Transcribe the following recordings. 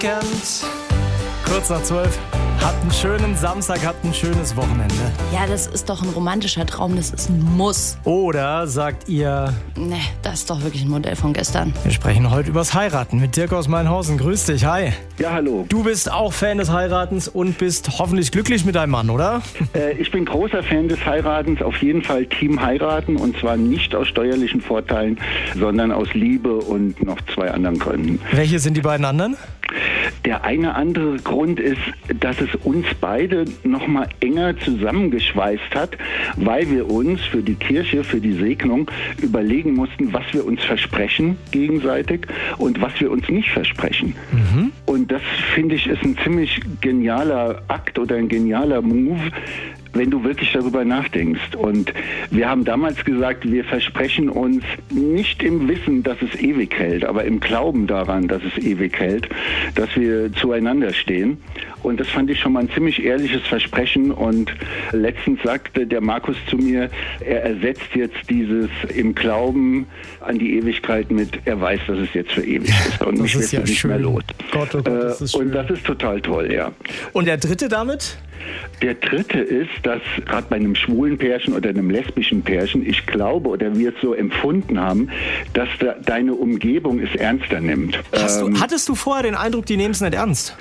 Kurz nach 12. Habt einen schönen Samstag, habt ein schönes Wochenende. Ja, das ist doch ein romantischer Traum, das ist ein Muss. Oder sagt ihr... Nee, das ist doch wirklich ein Modell von gestern. Wir sprechen heute übers Heiraten mit Dirk aus Mainhausen. Grüß dich, hi. Ja, hallo. Du bist auch Fan des Heiratens und bist hoffentlich glücklich mit deinem Mann, oder? Ich bin großer Fan des Heiratens, auf jeden Fall Team heiraten, und zwar nicht aus steuerlichen Vorteilen, sondern aus Liebe und noch 2 anderen Gründen. Welche sind die beiden anderen? Der eine andere Grund ist, dass es uns beide noch mal enger zusammengeschweißt hat, weil wir uns für die Kirche, für die Segnung überlegen mussten, was wir uns versprechen gegenseitig und was wir uns nicht versprechen. Mhm. Und das, finde ich, ist ein ziemlich genialer Akt oder ein genialer Move, wenn du wirklich darüber nachdenkst. Und wir haben damals gesagt, wir versprechen uns nicht im Wissen, dass es ewig hält, aber im Glauben daran, dass es ewig hält, dass wir zueinander stehen. Und das fand ich schon mal ein ziemlich ehrliches Versprechen. Und letztens sagte der Markus zu mir, er ersetzt jetzt dieses im Glauben an die Ewigkeit mit, er weiß, dass es jetzt für ewig ist. Und mich wird es nicht mehr los. Gott, oh Gott, das ist schön. Und das ist total toll, ja. Und der dritte damit? Der dritte ist, dass gerade bei einem schwulen Pärchen oder einem lesbischen Pärchen, ich glaube oder wir es so empfunden haben, dass deine Umgebung es ernster nimmt. Hattest du vorher den Eindruck, die nehmen es nicht ernst?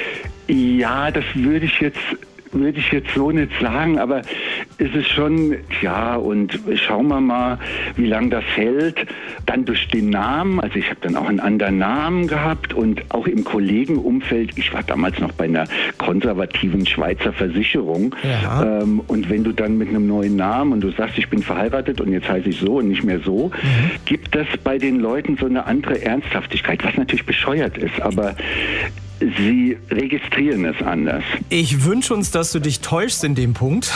Ja, das würde ich jetzt so nicht sagen, aber es ist schon, ja, und schauen wir mal, wie lange das hält. Dann durch den Namen, also ich habe dann auch einen anderen Namen gehabt und auch im Kollegenumfeld, ich war damals noch bei einer konservativen Schweizer Versicherung, ja. Und wenn du dann mit einem neuen Namen und du sagst, ich bin verheiratet und jetzt heiße ich so und nicht mehr so, gibt das bei den Leuten so eine andere Ernsthaftigkeit, was natürlich bescheuert ist, aber sie registrieren es anders. Ich wünsche uns, dass du dich täuschst in dem Punkt,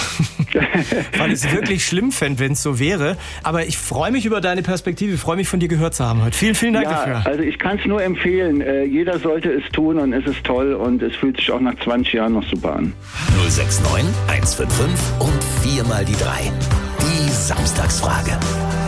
weil ich es wirklich schlimm fände, wenn es so wäre. Aber ich freue mich über deine Perspektive, ich freue mich von dir gehört zu haben heute. Vielen, vielen Dank dafür. Also ich kann es nur empfehlen. Jeder sollte es tun und es ist toll und es fühlt sich auch nach 20 Jahren noch super an. 069 155 und 4 mal die 3. Die Samstagsfrage.